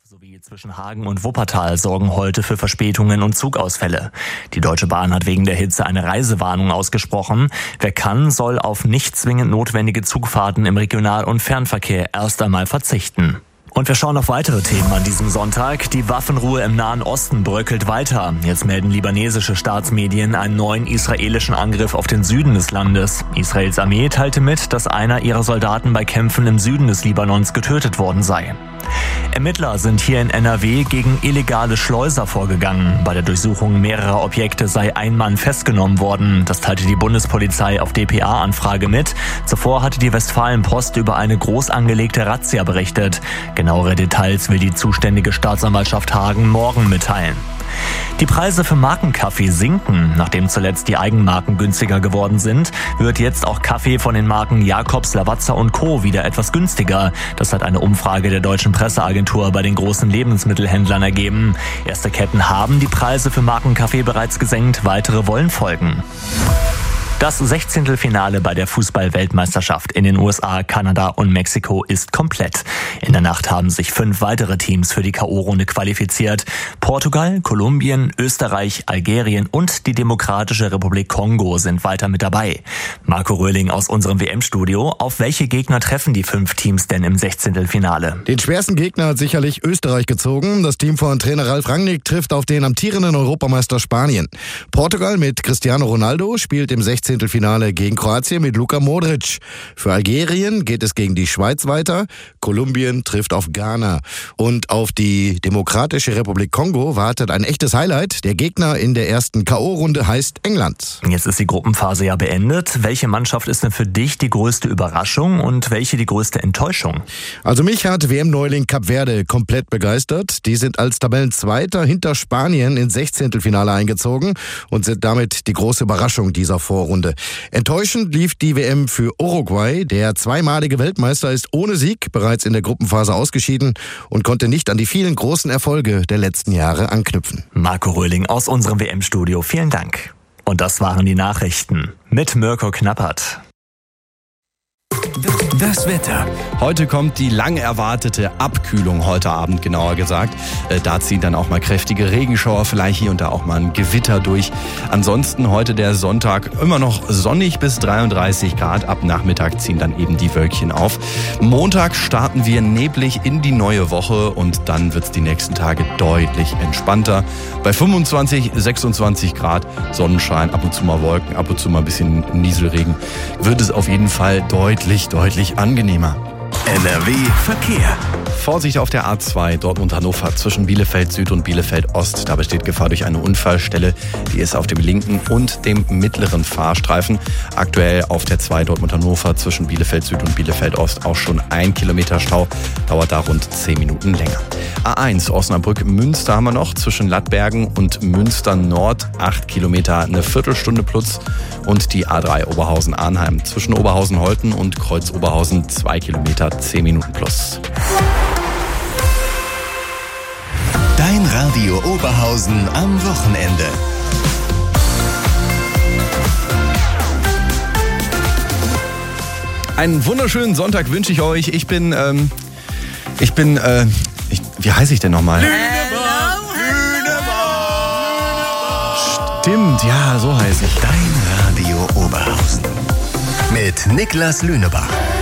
sowie zwischen Hagen und Wuppertal sorgen heute für Verspätungen und Zugausfälle. Die Deutsche Bahn hat wegen der Hitze eine Reisewarnung ausgesprochen. Wer kann, soll auf nicht zwingend notwendige Zugfahrten im Regional- und Fernverkehr erst einmal verzichten. Und wir schauen auf weitere Themen an diesem Sonntag. Die Waffenruhe im Nahen Osten bröckelt weiter. Jetzt melden libanesische Staatsmedien einen neuen israelischen Angriff auf den Süden des Landes. Israels Armee teilte mit, dass einer ihrer Soldaten bei Kämpfen im Süden des Libanons getötet worden sei. Ermittler sind hier in NRW gegen illegale Schleuser vorgegangen. Bei der Durchsuchung mehrerer Objekte sei ein Mann festgenommen worden. Das teilte die Bundespolizei auf dpa-Anfrage mit. Zuvor hatte die Westfalen-Post über eine groß angelegte Razzia berichtet. Genauere Details will die zuständige Staatsanwaltschaft Hagen morgen mitteilen. Die Preise für Markenkaffee sinken. Nachdem zuletzt die Eigenmarken günstiger geworden sind, wird jetzt auch Kaffee von den Marken Jacobs, Lavazza und Co. wieder etwas günstiger. Das hat eine Umfrage der deutschen Presseagentur bei den großen Lebensmittelhändlern ergeben. Erste Ketten haben die Preise für Markenkaffee bereits gesenkt, weitere wollen folgen. Das 16. Finale bei der Fußball-Weltmeisterschaft in den USA, Kanada und Mexiko ist komplett. In der Nacht haben sich 5 weitere Teams für die K.O.-Runde qualifiziert. Portugal, Kolumbien, Österreich, Algerien und die Demokratische Republik Kongo sind weiter mit dabei. Marco Röhling aus unserem WM-Studio. Auf welche Gegner treffen die 5 Teams denn im 16. Finale? Den schwersten Gegner hat sicherlich Österreich gezogen. Das Team von Trainer Ralf Rangnick trifft auf den amtierenden Europameister Spanien. Portugal mit Cristiano Ronaldo spielt im 16. Finale gegen Kroatien mit Luka Modric. Für Algerien geht es gegen die Schweiz weiter. Kolumbien trifft auf Ghana. Und auf die Demokratische Republik Kongo wartet ein echtes Highlight. Der Gegner in der ersten K.O.-Runde heißt England. Jetzt ist die Gruppenphase ja beendet. Welche Mannschaft ist denn für dich die größte Überraschung und welche die größte Enttäuschung? Also mich hat WM-Neuling Kap Verde komplett begeistert. Die sind als Tabellenzweiter hinter Spanien ins 16. Finale eingezogen und sind damit die große Überraschung dieser Vorrunde. Enttäuschend lief die WM für Uruguay. Der zweimalige Weltmeister ist ohne Sieg bereits in der Gruppenphase ausgeschieden und konnte nicht an die vielen großen Erfolge der letzten Jahre anknüpfen. Marco Röhling aus unserem WM-Studio, vielen Dank. Und das waren die Nachrichten mit Mirko Knappert. Das Wetter. Heute kommt die lang erwartete Abkühlung, heute Abend genauer gesagt. Da ziehen dann auch mal kräftige Regenschauer, vielleicht hier und da auch mal ein Gewitter durch. Ansonsten heute der Sonntag immer noch sonnig bis 33 Grad. Ab Nachmittag ziehen dann eben die Wölkchen auf. Montag starten wir neblig in die neue Woche und dann wird es die nächsten Tage deutlich entspannter. Bei 25, 26 Grad Sonnenschein, ab und zu mal Wolken, ab und zu mal ein bisschen Nieselregen, wird es auf jeden Fall deutlich angenehmer. NRW Verkehr. Vorsicht auf der A2 Dortmund-Hannover zwischen Bielefeld Süd und Bielefeld Ost. Da besteht Gefahr durch eine Unfallstelle. Die ist auf dem linken und dem mittleren Fahrstreifen. Aktuell auf der 2 Dortmund-Hannover zwischen Bielefeld Süd und Bielefeld Ost auch schon 1 Kilometer Stau. Dauert da rund 10 Minuten länger. A1 Osnabrück-Münster haben wir noch zwischen Lattbergen und Münster Nord 8 Kilometer, eine Viertelstunde plus. Und die A3 Oberhausen-Arnheim zwischen Oberhausen-Holten und Kreuz-Oberhausen 2 Kilometer, 10 Minuten plus. Dein Radio Oberhausen am Wochenende. Einen wunderschönen Sonntag wünsche ich euch. Wie heiße ich denn nochmal? Stimmt, ja, so heiße ich. Dein Radio Oberhausen. Mit Niklas Lünebach.